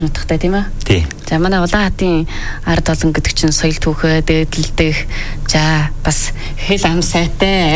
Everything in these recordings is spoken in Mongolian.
Нутагтай тийм ээ. Тий. За манай Улаанхаатын ард олон гэдэг чинь соёл түүхээ дээдэлдэг. За бас хэл ам сайтай.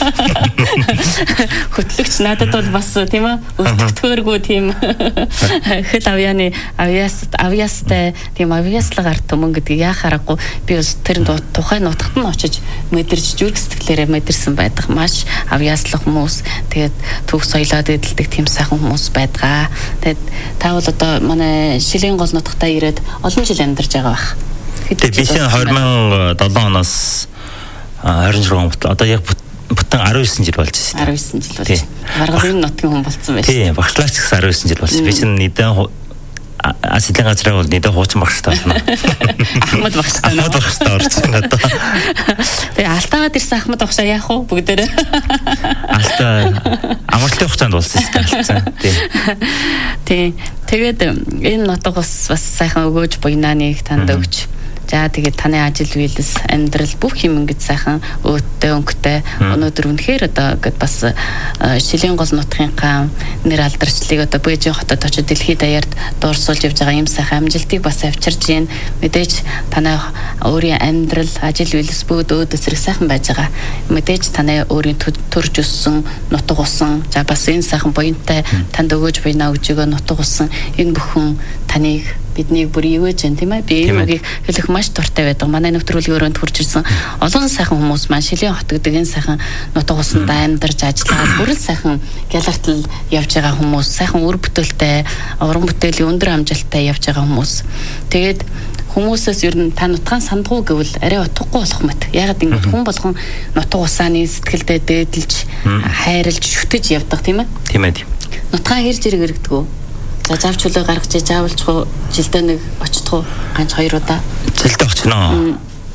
Хөтлөгч надад бол бас тийм ээ. Өлтгтөөргүй тийм хэл авьяастай тийм авьяаслаг ард түмэн гэдэг яхаарахгүй би бас тэр тухайн нутагт нь очиж мэдэрч зүрх сэтгэлээрээ мэдэрсэн байдаг. Маш авьяаслаг хүмүүс тэгээд түүх соёлоо дээдэлдэг тийм сайхан хүмүүс байдаг. Тэгээд та бол одоо манай Шилийн гол нутагтаа ирээд олон жил амьдарч байгаа бах. Тэгээд би 2007 оноос 26 он одоо яг бүтэн 19 жил болж байна. 19 жил болж. Маргалын нутгийн хүн болсон байж. Тийм, багшлаач гэсэн 19 жил болсон. Би чинь нийтээ Асилын газраа бол нийтээ хуучин багштай байна. Ахмад багштай. Ахмад багштай орж байна одоо. Тэгээ алтаагаад ирсэн Ахмад багшаа яах вэ бүгдээрээ? Алтаа амралтын хугацаанд болсон шүү дээ. Тийм. Тэгээд энэ нутаг бас сайхан өгөөж буйнаа нэг танд өгч. За тэгээд таны ажил үйлс амьдрал бүх юм ингэж сайхан өөдтэй өнгөтэй өнөөдөр үнэхээр одоо гэд бас Шилийн гол нутгийнхаа нэр алдарчлыг одоо Бээжин хотод очиж дэлхийд даяарт дуурсуулж явж байгаа юм сайхан амжилтыг бас авчирж гин мэдээж таны өөрийн амьдрал ажил үйлс бүгд өөд эсрэг сайхан байж байгаа. Мэдээж таны өөрийн төрж өссөн нутаг усан за бас энэ сайхан буянтай танд өгөөж буйнаа өгж өгөө нутаг усан энэ бүхэн таныг биднийг бүр ивэж гэн тийм ээ би энэ үгийг хэлэх маш дуртай байдаг. Манай нэвтрүүлгийн өрөөнд хурж ирсэн олон сайхан хүмүүс маань Шилийн хот гэдэг энэ сайхан нутаг усандаа амьдарч ажиллаад бүрэн сайхан гялартал явж байгаа хүмүүс, сайхан үр бүтээлтэй, уран бүтээлийн өндөр амжилттай явж байгаа хүмүүс. Тэгээд хүмүүсээс ер нь та нутгаан сандгуу гэвэл арай утгагүй болох мэт. Ягаад ингэж хүн болгон нутаг усааны сэтгэлдээ дээдэлж, хайрлж, шүтэж явдаг тийм ээ? Тийм ээ. Нутгаан хэрж иргэрэгдэг үү? За завч хөлөө гаргаж заавалчгүй жилдээ нэг очтгоо ганц 2 удаа. Жилдээ очно.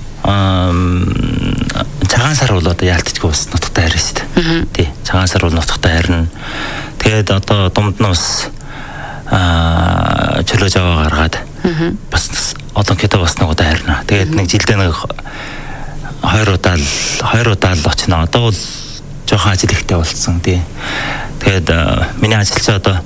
Цагаан сар бол одоо яалтчгүй бас нутагтай харна шүү дээ. Тий. Цагаан сар бол нутагтай харна. Тэгээд одоо думд нь бас чөлөө жаваа гаргаад бас одоо гэдэг бас нэг удаа харна. Тэгээд нэг жилдээ нэг 2 удаа л очно. Одоо бол жоохон ажил ихтэй болсон тий. Тэгээд миний ажил чи одоо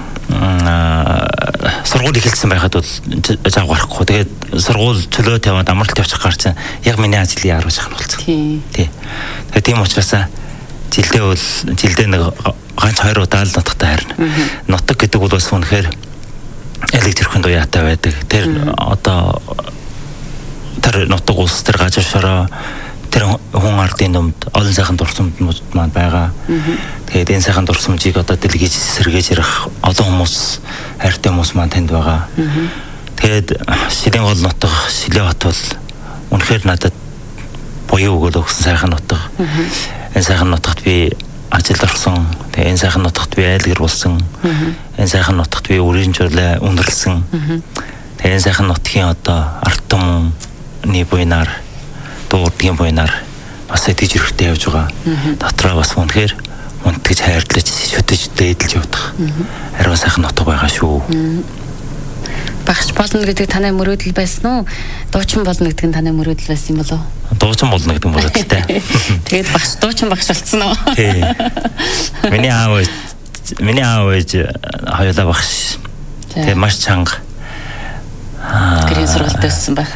сургууль эхэлсэн байхад бол жав гарахгүй. Тэгээд сургууль чөлөө тавиад амралт явчих гарч яг миний ажлыг яаруулж ахна болсон. Тий. Тэгээд тийм учраас жилдээ нэг ганц 2 удаа л нутагтай харна. Нутаг гэдэг бол бас үнэхээр электрикэн дуяатай байдаг. Тэр одоо тэр нутаг улс тэр гажив шороо тэр хүн ардын дүмд олон сайхан дурсамжууд маань байгаа. Тэгээд энэ сайхан дурсамжийг одоо дэлгэж сэргээж ярих олон хүмүүс хайртай хүмүүс маань танд байгаа. Тэгээд Шилийн гол нутаг Шилийн хот бол үнэхээр надад буян өгöl өгсөн сайхан нутаг. Энэ сайхан нутагт би ажилд орсон. Тэгээд энэ сайхан нутагт би айл гэр болсон. Энэ сайхан нутагт би үрийн жуулаа үнэрлсэн. Тэгээд энэ сайхан нутгийн одоо ард түмний буйнаар дуудгийн буйнаар бас итгэж хэрэгтэй явж байгаа. Дотроо бас үнэхээр үнтгэж хайрлаж шүтэж дээдэлж явдаг. Ариун сайхан нутаг байгаа шүү. Багш болно гэдэг таны мөрөөдөл байсан уу? Дуучин болно гэдэг нь таны мөрөөдөл байсан юм болов уу? Дуучин болно гэдэг мөрөөдөлтэй. Тэгээд багш дуучин багш болсон уу? Тий. Миний аав ээж хоёулаа багш. Тэгээд маш чанга. Гэрийн сургуульд өссөн байх.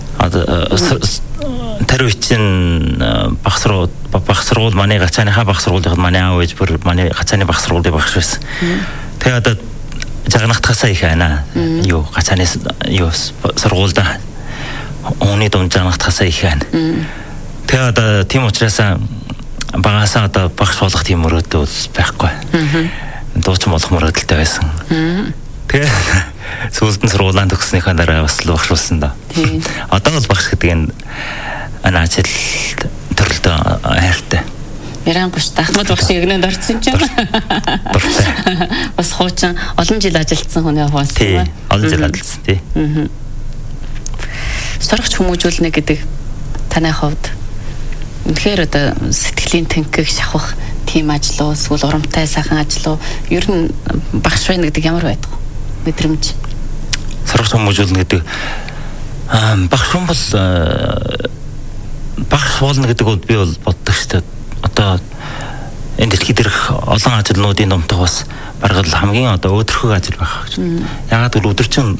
Тэр үед чинь баг сургууль манай гацааныхаа баг сургуулийнхад манай аав ээж бүр манай гацааны баг сургуулийн багш байсан. Тэгээ одоо жагнахтахасаа их байна. Юу гацааны юу сургуульда ууны дунд жагнахтахасаа их байна. Тэгээ одоо тийм учраас багасаа одоо багш болох тийм мөрөөдөл байхгүй. Дуучин болох мөрөөдөлтэй байсан. Тэгээ сүүлд нь сургуулаанд төгснөхийн дараа бас л багш болсон да. Одоо бол багш гэдэг нь ажил төрөлд хайртай. Ярангуйш Ахмад багшийн өгнөнд орсон ч юм. Дуртай. Бас хуучин олон жил ажилласан хүний хаваас тийм. Олон жил ажилласан тий. Сурагч хүмүүжүүлнэ гэдэг таны хувьд үнэхээр одоо сэтгэлийн тэнхэг шахах тийм ажил уу эсвэл урамтай сайхан ажил уу ер нь багш байна гэдэг ямар байдаг вэ? Мэдрэмж. Сурагч хүмүүжүүлнэ гэдэг багш хүн бол багш болно гэдэг бол би бол боддог шүү дээ. Одоо энэ дэлхийд дээрх олон ажлуудын номтойгоос баргал хамгийн одоо өдөрхөг ажил байх гэж. Ягаад гэвэл өдөр чинь